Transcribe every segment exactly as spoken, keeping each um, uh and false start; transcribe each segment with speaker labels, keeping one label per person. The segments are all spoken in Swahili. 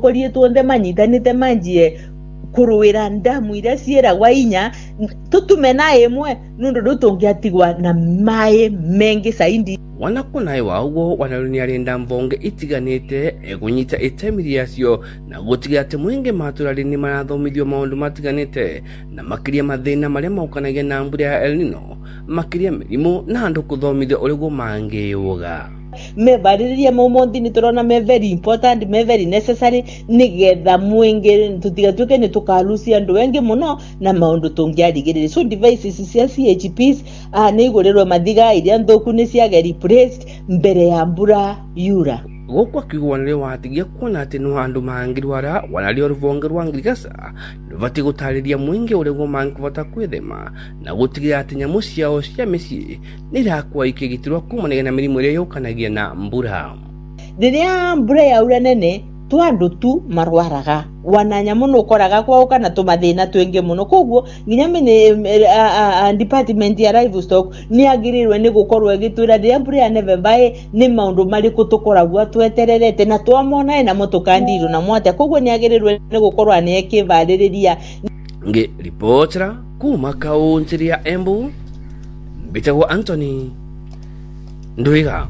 Speaker 1: atongorie tuonde manyitanite manjie kuruwira ndamu iria ciiragwa inya tutumena imwe nundu rutungiatigwa na mai mengi saindi.
Speaker 2: Wanakona iwaugo wanaruniarinda mbonge itiganite egunyita itemiri yacio na gutiga ati mwingi maturari ni marathomithio maundu matiganite na makiria mathina maria maukanagia na mbura ya El Nino, makiria mirimu na andu kuthomithio urigo mangiuga.
Speaker 1: Mevariria momonti ni turona me very important, me very necessary nigetha mwingi tutigatuke ni tukalucia andu wengi muno na maundu tungiarigirira. So devices cia C H Ps ah ni igurerwe mathiga iria nthuku ni ciage replaced mbere ya mbura yura.
Speaker 2: Gukwa kigwanire watigia kuona ati no andu mangirwara wanario ruvonge rwa ngirigasa nivati gutariria mwingi urego mangivota kwithema na gutigira ati nyamu ciao cia micii nirakwa ikigitirwa kumanega na mirimu iria yukanagia na mbura.
Speaker 1: Riria mbura yaura nene twandu tu marwaraga wananya muno koraga kwao kana tumathina twingi muno koguo nginya mene department ya livestock ni agirirwe ni gukorwo egitwira ria mbura ya November ni maundu mari kutukoragwa twetererete na twamona na mutukandiru na mwate koguo ni agirirwe ni gukorwo ani ekivariria.
Speaker 2: Nge reportera kuma kaunti ya Embu Bitago Anthony Ndwiga.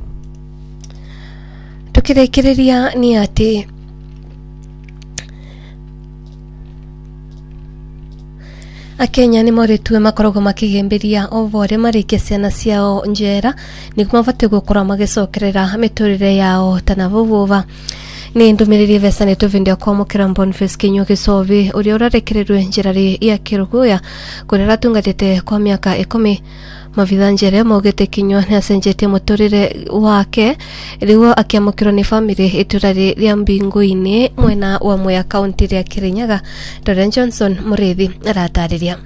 Speaker 3: Tukirekereria ni ati Akenya ni moritwe makorogo makigemberia ovore marike ciana ciao njera niguo mabate gukora magicokerera miturire yao tanavuvuva. Ni ndumiriri vesa ni tuvindia kwa mukira Boniface Kinyua Gicovi uria urarekererwe njirari ya Kiruguya kurera tungatete kwa miaka ikumi. Mavitha njere maugete Kinyua ni acenjetie muturire wake rigo akiamukirwo ni family iturari ria Mbingu-ini mwena wa Mwea kaunti ya Kirinyaga. Dorian Johnson Murithi aratariria.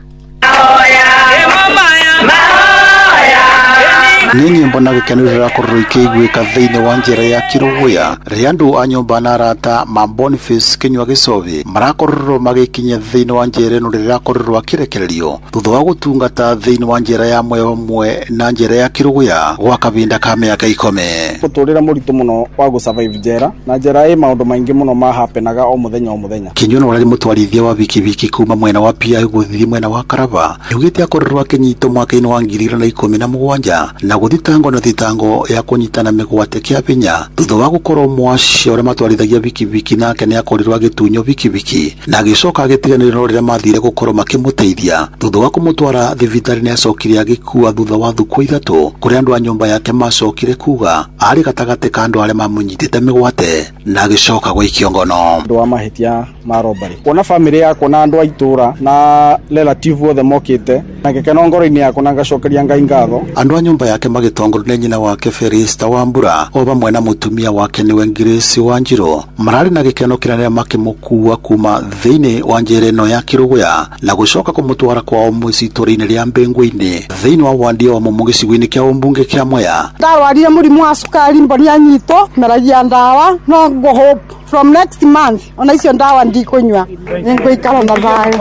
Speaker 4: Nini mbona gikenurira kuruike igwika thiini wa njira ya Kiruguya riandu anyomba na rata ma Boniface Kinyua Gicovi marakororwo magikinya thiini wa njira no rirakororwo kirekererio thutha wa gutungata thiini wa njira ya Mwea mwe na njira ya Kiruguya gwa kavinda ka miaka ikumi.
Speaker 5: Guturira muritu muno wa gu survive njera na njira i maundu maingi muno ma hapenaga o muthenya o muthenya.
Speaker 4: Kinyua no rari mutwarithia wa bikibiki kuma mwena wa Pia guthiri mwena wa Karaba yugite akororwo kinyito mwaka-ini wa ngiri igĩrĩ na ikũmi na mũgwanja na guthitango na thitango ya kunyitana migwate kia pinya thutha wa gukorwo mwacio ria matwarithagia bikibiki nake ni akorirwo agitunyo bikibiki na agicoka agitiganirwo riria mathire gukorwo makimuteithia thutha wa kumutwara thibitari ni acokire agikua thutha wa thuku ithatu kuri andu a nyumba yake macokire kuga ari gatagate ka andu aria mamunyitite migwate na agicoka gwaikio ngono.
Speaker 5: Andu wa mahitia ma robbery ona family yako na andu a itura na relative othe mokite na gikeno ngoro-ini yako na ngacokeria Ngai ngatho.
Speaker 4: Andu a nyumba yake magitongorwo ni nyina wake Felista Wambura o bamwe na mutumia wake niwe Grace Wanjiru marari na gikeno kinene makimukua kuma thiini wa njira ino ya Kiruguya na gucoka kumutwara kwao mucitori-ini ria Mbingu-ini thiini wa wandia wa mumu gicigo-ini kia umbunge kia Mwea.
Speaker 6: Ndarwarire murimu wa sukari mbonia nyito meragia ndawa no go hope from next month ona icio ndawa ndikunywa ngũikara na thayo.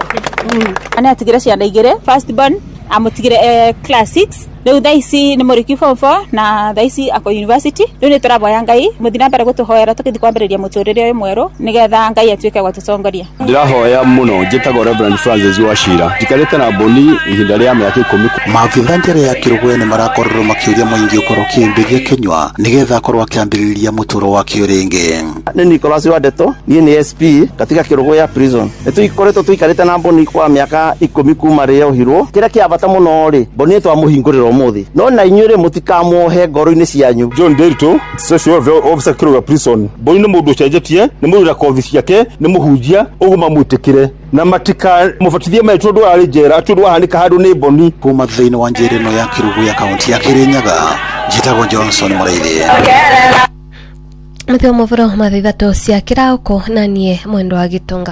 Speaker 7: Ana atigire ciana igire first born amutigire eh, class six riu thaisi ni muriki form four na thaisi ako university riu ni turaboya Ngai muthina mbere gutuhoera tukithi kwambiriria muturire uyu mweru nigetha Ngai atuike gwatutongoria.
Speaker 8: Ndirahoya muno njitagwo Reverend Francis Wachira ndikarite na Boni ihinda ria miaka ikumi.
Speaker 4: Mavitha njere ya Kiruguya ni marakororwo makiuria mwingi ukorwo kiimbiria Kinyua nigetha akorwo akiambiriria muturo wa kiuringi.
Speaker 9: Ni Nicholas Wadeto ni ni S P katika Kiruguya prison etuikoretwo tuikarite na Boni kwa miaka ikumi kuma ria uhirwo kira kia bata muno ri Boni twamuhingurira umuthi no na inyure mutikamuhe ngoro-ini cianyu.
Speaker 8: John Derito Special Officer Kiruguya prison Boni ni mundu cenjetie ni mundu ra office yake ni muhunjia uguma mwitikire na matika mufatithie maitwo ndo ari njera tu ndo hanika handu ni Boni
Speaker 4: kuma thiini wa njira ino ya Kiruguya kaunti ya Kirinyaga. Njitagwo Johnson Murithi.
Speaker 3: Mateo mavoro mathithato cia kirauko na nie mwendo wa Gitonga.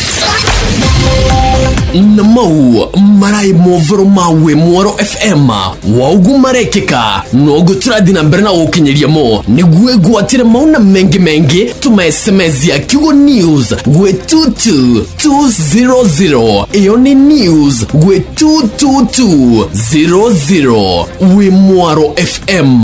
Speaker 10: Namau marai movoro mawe Mwaro F M waugu marekeka nogo turadina mbere na ukinyeria mo niguwe gwatire mauna mengi mengi tuma S M S ya Kigo News gwe two two two zero zero iyo ni news gwe two two two zero zero we Mwaro F M.